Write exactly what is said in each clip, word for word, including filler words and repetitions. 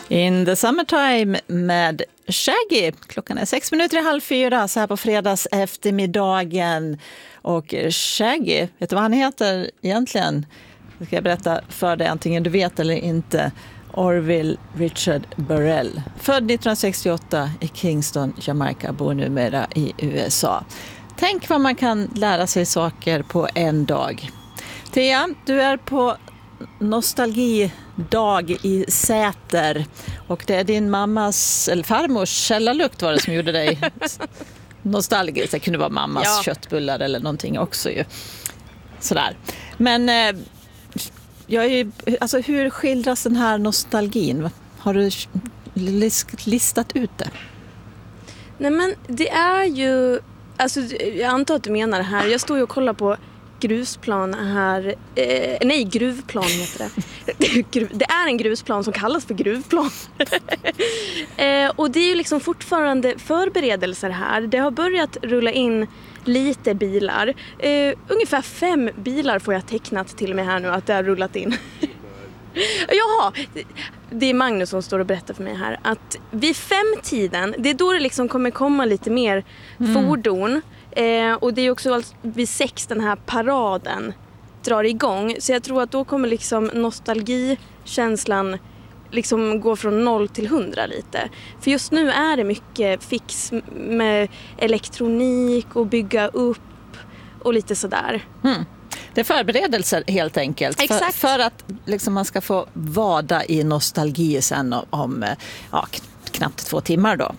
In the Summertime med Shaggy. Klockan är sex minuter i halv fyra så här på fredags eftermiddagen. Och Shaggy, vet du vad han heter egentligen? Det ska jag berätta för dig, antingen du vet eller inte. Orville Richard Burrell. Född nittonhundrasextioåtta i Kingston, Jamaica, bor numera i U S A. Tänk vad man kan lära sig saker på en dag. Thea, du är på nostalgidag i Säter och det är din mammas eller farmors källarlukt var det som gjorde dig nostalgisk. Det kunde vara mammas ja. köttbullar eller någonting också ju. Sådär. Men eh, jag är, alltså, hur skildras den här nostalgin? Har du listat ut det? Nej, men det är ju, alltså, jag antar att du menar det här. Jag står ju och kollar på grusplan här. Eh, nej, gruvplan heter det. Det är en grusplan som kallas för gruvplan. eh, och det är ju liksom fortfarande förberedelser här. Det har börjat rulla in lite bilar. Eh, ungefär fem bilar får jag tecknat till och med här nu att det har rullat in. Jaha, det är Magnus som står och berättar för mig här att vid femtiden, det är då det liksom kommer komma lite mer mm. fordon. Eh, och det är också alltså vid sex den här paraden drar igång. Så jag tror att då kommer liksom nostalgikänslan liksom gå från noll till hundra lite. För just nu är det mycket fix med elektronik och bygga upp och lite sådär. Mm. Det är förberedelser helt enkelt. Exakt. För, för att liksom man ska få vada i nostalgi sen om, om ja, knappt två timmar då.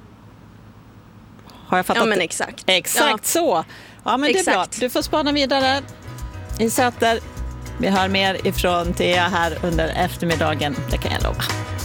Har jag fattat? Ja, men exakt. Exakt ja. så. Ja, men exakt. Det är bra. Du får spana vidare i Säter. Vi hör mer ifrån Thea här under eftermiddagen. Det kan jag lova.